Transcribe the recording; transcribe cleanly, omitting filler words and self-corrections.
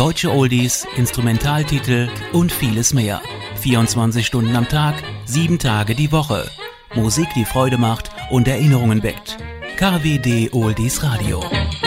deutsche Oldies, Instrumentaltitel und vieles mehr. 24 Stunden am Tag, 7 Tage die Woche. Musik, die Freude macht und Erinnerungen weckt. KWD Oldies Radio.